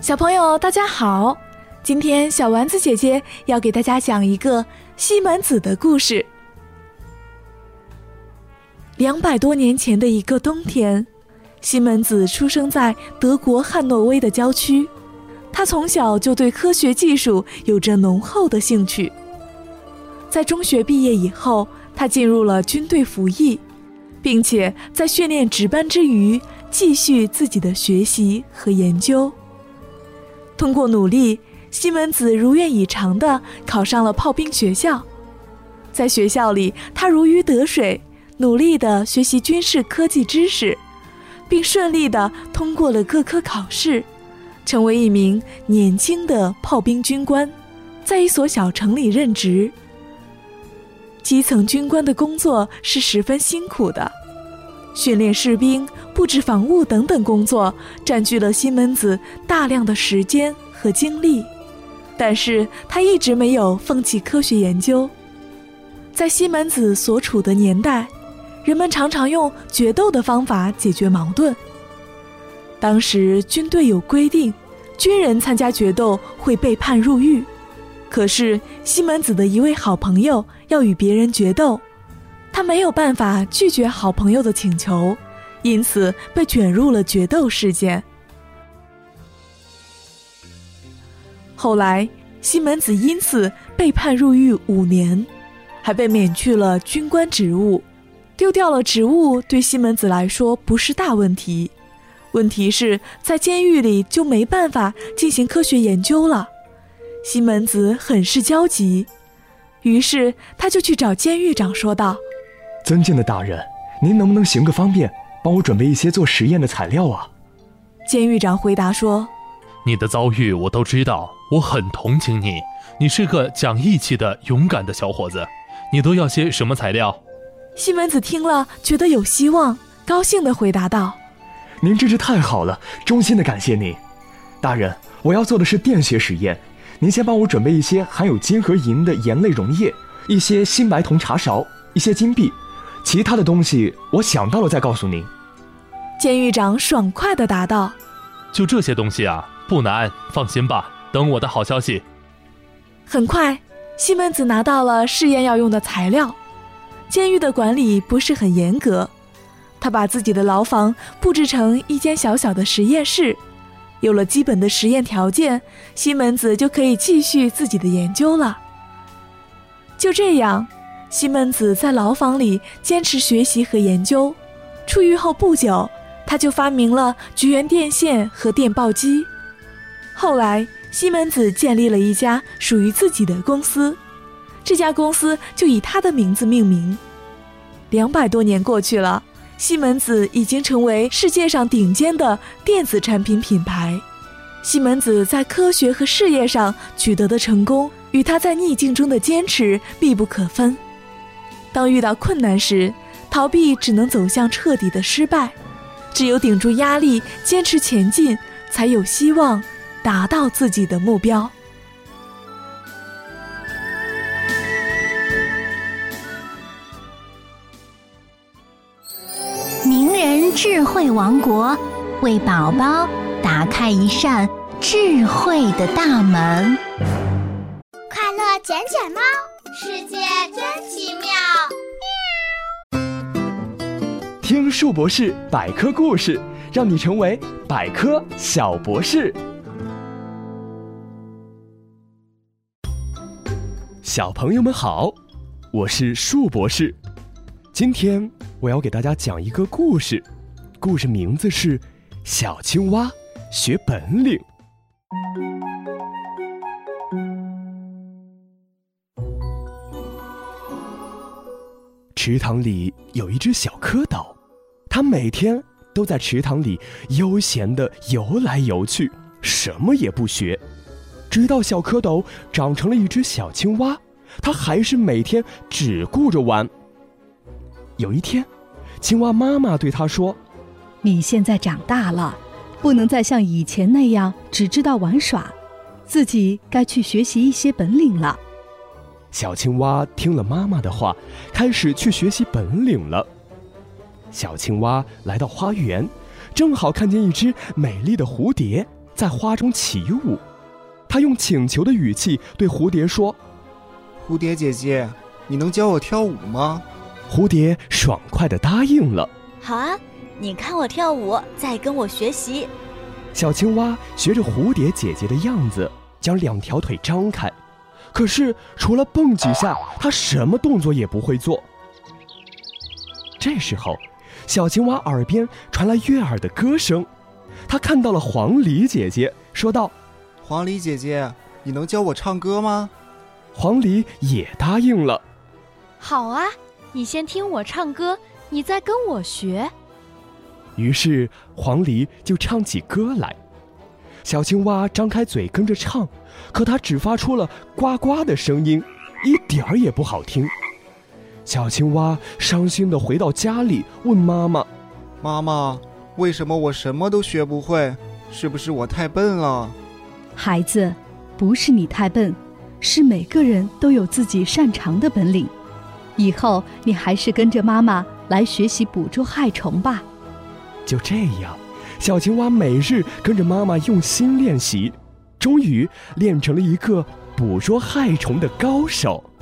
小朋友大家好，今天小丸子姐姐要给大家讲一个西门子的故事。200多年前的一个冬天，西门子出生在德国汉诺威的郊区。他从小就对科学技术有着浓厚的兴趣。在中学毕业以后，他进入了军队服役，并且在训练值班之余继续自己的学习和研究。通过努力，西门子如愿以偿地考上了炮兵学校。在学校里，他如鱼得水，努力地学习军事科技知识，并顺利地通过了各科考试，成为一名年轻的炮兵军官，在一所小城里任职。基层军官的工作是十分辛苦的，训练士兵、布置防务等等工作占据了西门子大量的时间和精力，但是他一直没有放弃科学研究。在西门子所处的年代，人们常常用决斗的方法解决矛盾。当时军队有规定，军人参加决斗会被判入狱。可是西门子的一位好朋友要与别人决斗，他没有办法拒绝好朋友的请求，因此被卷入了决斗事件。后来西门子因此被判入狱5年，还被免去了军官职务。丢掉了职务对西门子来说不是大问题，问题是在监狱里就没办法进行科学研究了。西门子很是焦急，于是他就去找监狱长说道： 尊敬的大人，您能不能行个方便，帮我准备一些做实验的材料啊？ 监狱长回答说： 你的遭遇我都知道，我很同情你，你是个讲义气的勇敢的小伙子，你都要些什么材料？ 西门子听了觉得有希望，高兴地回答道： 您真是太好了，衷心的感谢您。大人，我要做的是电学实验，您先帮我准备一些含有金和银的盐类溶液，一些新白铜茶勺，一些金币，其他的东西我想到了再告诉您。 监狱长爽快地答道： 就这些东西啊，不难，放心吧，等我的好消息。 很快，西门子拿到了试验要用的材料。监狱的管理不是很严格，他把自己的牢房布置成一间小小的实验室。有了基本的实验条件，西门子就可以继续自己的研究了。就这样，西门子在牢房里坚持学习和研究。出狱后不久，他就发明了绝缘电线和电报机。后来，西门子建立了一家属于自己的公司，这家公司就以他的名字命名。200多年过去了，西门子已经成为世界上顶尖的电子产品品牌。西门子在科学和事业上取得的成功，与他在逆境中的坚持密不可分。当遇到困难时，逃避只能走向彻底的失败，只有顶住压力，坚持前进，才有希望达到自己的目标。 名人智慧王国，为宝宝打开一扇智慧的大门。 快乐捡捡猫，世界真奇妙。 听树博士百科故事，让你成为百科小博士。小朋友们好，我是树博士。今天我要给大家讲一个故事，故事名字是小青蛙学本领。池塘里有一只小蝌蚪，它每天都在池塘里悠闲地游来游去，什么也不学。直到小蝌蚪长成了一只小青蛙，它还是每天只顾着玩。有一天，青蛙妈妈对它说： 你现在长大了，不能再像以前那样只知道玩耍，自己该去学习一些本领了。 小青蛙听了妈妈的话，开始去学习本领了。小青蛙来到花园，正好看见一只美丽的蝴蝶在花中起舞。他用请求的语气对蝴蝶说： 蝴蝶姐姐，你能教我跳舞吗？ 蝴蝶爽快地答应了。 好啊，你看我跳舞，再跟我学习。 小青蛙学着蝴蝶姐姐的样子，将2条腿张开，可是除了蹦几下，它什么动作也不会做。这时候，小青蛙耳边传来悦耳的歌声，它看到了黄鹂姐姐，说道： 黄鹂姐姐，你能教我唱歌吗？ 黄鹂也答应了。 好啊，你先听我唱歌，你再跟我学。 于是黄鹂就唱起歌来，小青蛙张开嘴跟着唱，可它只发出了呱呱的声音，一点儿也不好听。小青蛙伤心地回到家里，问妈妈： 妈妈，为什么我什么都学不会？是不是我太笨了？ 孩子，不是你太笨，是每个人都有自己擅长的本领。以后你还是跟着妈妈来学习捕捉害虫吧。 就这样，小青蛙每日跟着妈妈用心练习，终于练成了一个捕捉害虫的高手。